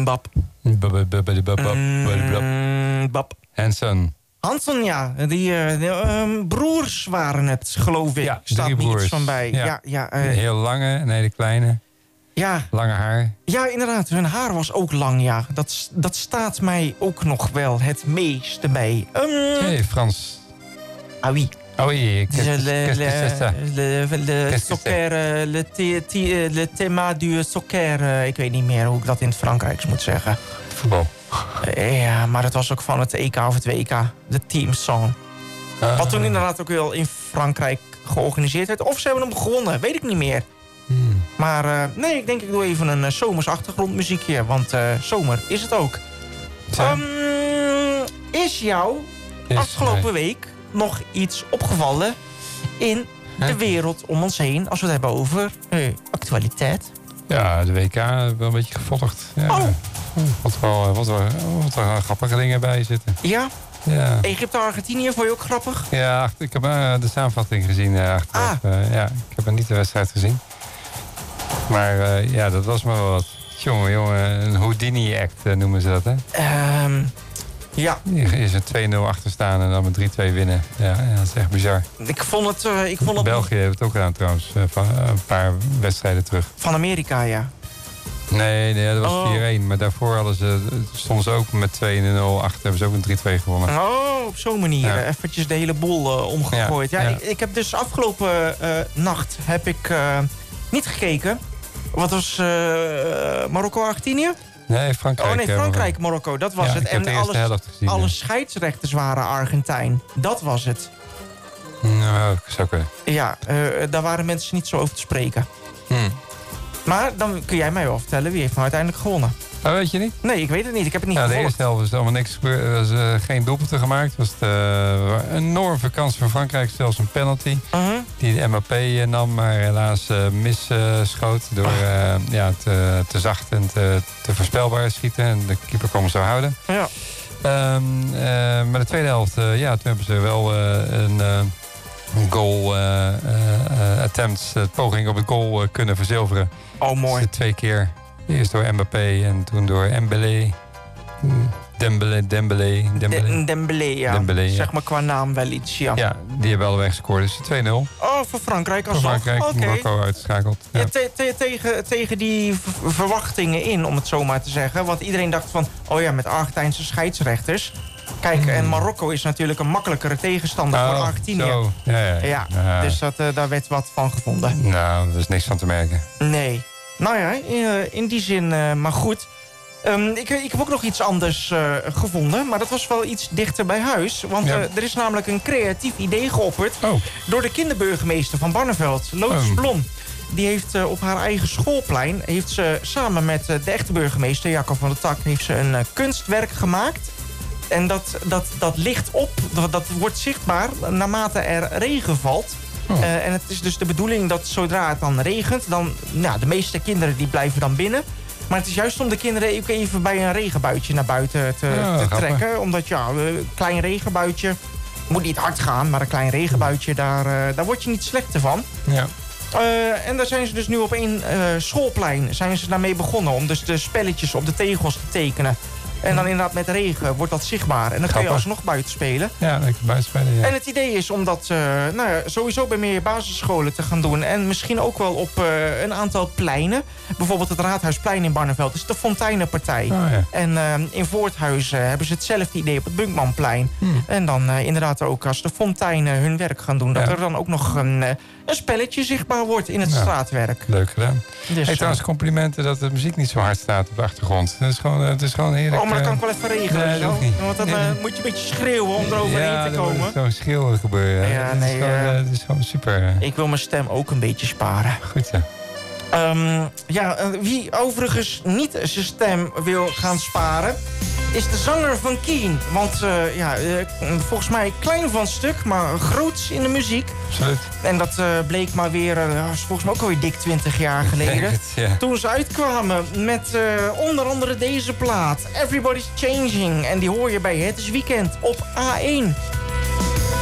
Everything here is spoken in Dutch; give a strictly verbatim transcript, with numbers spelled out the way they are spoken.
Bab. Bab. Hanson. Hanson, ja. Die uh, de, uh, broers waren het, geloof ik. Ja, staat drie me broers. iets van bij. Ja. Ja, ja, uh, heel lange en hele kleine. Ja. Lange haar. Ja, inderdaad. Hun haar was ook lang, ja. Dat, dat staat mij ook nog wel het meeste bij. Um, hey, Frans. Ah oui. Oh oui, le, le, le, le, soccer, le, te, te, le thema du soccer. Ik weet niet meer hoe ik dat in het Frankrijks moet zeggen. Voetbal. Ja, maar het was ook van het E K of het W K. De teamsong. Uh, Wat toen inderdaad ook wel in Frankrijk georganiseerd werd. Of ze hebben hem gewonnen, weet ik niet meer. Hmm. Maar uh, nee, ik denk ik doe even een uh, zomers achtergrondmuziekje. Want uh, zomer is het ook. Um, is jou is, afgelopen nee. week nog iets opgevallen in huh? de wereld om ons heen? Als we het hebben over uh, actualiteit. Ja, de W K wel een beetje gevolgd. Ja. Oh. Wat wel, wat, wel, wat wel grappige dingen bij zitten. Ja? Ja. Egypte-Argentinië, vond je ook grappig? Ja, ik heb uh, de samenvatting gezien. Uh, ah. uh, ja, ik heb niet de wedstrijd gezien. Maar uh, ja, dat was maar wel wat. Jongen, jongen, een Houdini-act uh, noemen ze dat, hè? Um, ja. Is er twee nul achter staan en dan met drie twee winnen. Ja, ja, dat is echt bizar. Ik vond het... Uh, ik vond het... België heeft het ook gedaan trouwens, uh, van, uh, een paar wedstrijden terug. Van Amerika, ja. Nee, nee, dat was oh. vier een. Maar daarvoor hadden ze, stonden ze ook met twee nul achter. Hebben ze ook een drie twee gewonnen. Oh, op zo'n manier. Ja. Eventjes de hele boel uh, omgegooid. Ja, ja, ja. Ik, ik heb dus afgelopen uh, nacht heb ik uh, niet gekeken. Wat was uh, Marokko-Argentinië? Nee, Frankrijk. Oh nee, Frankrijk-Marokko. Dat was ja, het. En alles, gezien, alle ja. scheidsrechters waren Argentijn. Dat was het. Nou, zou kunnen. Ja, uh, daar waren mensen niet zo over te spreken. Hmm. Maar dan kun jij mij wel vertellen wie heeft nou uiteindelijk gewonnen. Dat weet je niet? Nee, ik weet het niet. Ik heb het niet ja, gevolgd. De eerste helft was allemaal niks gebeurd. Er was uh, geen doelpunten gemaakt. Het was uh, een enorme kans voor Frankrijk. Zelfs een penalty. Uh-huh. Die de M O P uh, nam, maar helaas uh, misschoot. Uh, door uh, ja, te, te zacht en te, te voorspelbaar schieten. En de keeper kon hem zo houden. Ja. Um, uh, maar de tweede helft, uh, ja, toen hebben ze wel uh, een... Uh, Een goal uh, uh, attempt, uh, poging op het goal uh, kunnen verzilveren. Oh, mooi. Dus twee keer. Eerst door Mbappé en toen door Dembélé. Dembélé, Dembélé, Dembélé. De, Dembélé, ja. Dembélé, ja. Zeg maar qua naam wel iets, ja. Ja, die hebben allebei gescoord. Dus twee nul. Oh, voor Frankrijk Voor alsnog. Frankrijk, okay. Marokko uitgeschakeld. Ja. Ja, te, te, tegen, tegen die v- verwachtingen in, om het zo maar te zeggen. Want iedereen dacht van, oh ja, met Argentijnse scheidsrechters. Kijk, hmm. en Marokko is natuurlijk een makkelijkere tegenstander oh, voor Argentinië. Zo. Ja, ja, ja, ja. Dus dat, uh, daar werd wat van gevonden. Nou, er is niks van te merken. Nee. Nou ja, in, in die zin, uh, maar goed. Um, ik, ik heb ook nog iets anders uh, gevonden, maar dat was wel iets dichter bij huis. Want ja. uh, er is namelijk een creatief idee geopperd oh. door de kinderburgemeester van Barneveld, Lotus oh. Blom. Die heeft uh, op haar eigen schoolplein, heeft ze samen met uh, de echte burgemeester, Jacob van der Tak, heeft ze een uh, kunstwerk gemaakt. En dat, dat, dat ligt op, dat, dat wordt zichtbaar naarmate er regen valt. Oh. Uh, en het is dus de bedoeling dat zodra het dan regent, dan, nou, de meeste kinderen die blijven dan binnen. Maar het is juist om de kinderen ook even bij een regenbuitje naar buiten te, ja, te trekken. Omdat ja, een klein regenbuitje moet niet hard gaan, maar een klein regenbuitje, daar, uh, daar word je niet slechter van. Ja. Uh, en daar zijn ze dus nu op één uh, schoolplein zijn ze daarmee begonnen om dus de spelletjes op de tegels te tekenen. En dan inderdaad met regen wordt dat zichtbaar. En dan kun je alsnog buiten spelen. Ja, dan buiten spelen, ja. En het idee is om dat uh, nou ja, sowieso bij meer basisscholen te gaan doen. En misschien ook wel op uh, een aantal pleinen. Bijvoorbeeld het Raadhuisplein in Barneveld is de Fonteinenpartij. Oh, ja. En uh, in Voorthuizen uh, hebben ze hetzelfde idee op het Bunkmanplein. Hmm. En dan uh, inderdaad ook als de fonteinen hun werk gaan doen. Dat ja. er dan ook nog een, uh, een spelletje zichtbaar wordt in het ja. straatwerk. Leuk gedaan. Dus, hey, trouwens, complimenten dat de muziek niet zo hard staat op de achtergrond. Het is gewoon, het is gewoon heerlijk. Oh, maar dat kan ik wel even regelen. Nee, dat niet. Want dan uh, moet je een beetje schreeuwen om eroverheen ja, te komen. Ja, zo'n schreeuwen gebeuren. Ja, het, nee, is gewoon, uh, het is gewoon super. Uh... Ik wil mijn stem ook een beetje sparen. Goed, ja. Um, ja, uh, wie overigens niet zijn stem wil gaan sparen, is de zanger van Keen. Want uh, ja, uh, volgens mij klein van stuk, maar groots in de muziek. Absoluut. En dat uh, bleek maar weer, uh, volgens mij ook alweer dik twintig jaar geleden. Het, ja. Toen ze uitkwamen met uh, onder andere deze plaat, Everybody's Changing. En die hoor je bij Het is Weekend op A één.